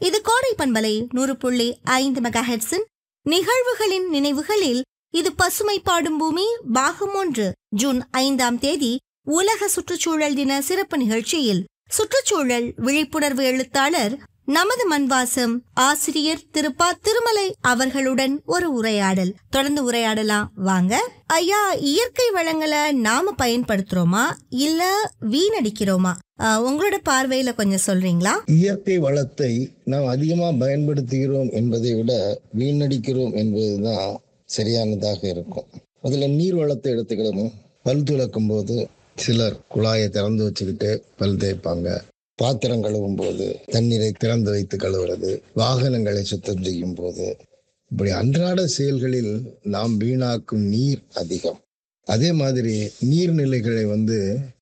இது கோடை பண்பலை 100.5 மெகாஹெர்ட்ஸின் நிகழ்வுகளின் நினைவுகளில் இது பசுமை பாடும் பூமி பாகம் 1 ஜூன் 5ஆம் தேதி உலக சுற்றுச்சூழல் தின சிறப்பு நிகழ்ச்சியில் சுற்றுச்சூழல் விழிப்புணர்வு எழுத்தாளர் நமது மண்வாசம் ஆசிரியர் திரு திருமலை அவர்களுடன் ஒரு உரையாடல். தொடர்ந்து உரையாடலாம் வாங்க. ஐயா, இயற்கை வளங்களை நாம பயன்படுத்துறோமா இல்ல வீணடிக்கிறோமா? உங்களோட பார்வையில கொஞ்சம் சொல்றீங்களா? இயற்கை வளத்தை நாம் அதிகமா பயன்படுத்துகிறோம் என்பதை விட வீணடிக்கிறோம் என்பதுதான் சரியானதாக இருக்கும். அதுல நீர் வளத்தை எடுத்துக்கிடணும். பல் துலக்கும் போது சிலர் குழாயை திறந்து வச்சுக்கிட்டு பல் தேய்ப்பாங்க. பாத்திரம் கழுவும் போது தண்ணீரை திறந்து வைத்து கழுவுறது, வாகனங்களை சுத்தம் செய்யும் போது, இப்படி அன்றாட செயல்களில் நாம் வீணாக்கும் நீர் அதிகம். அதே மாதிரி நீர்நிலைகளை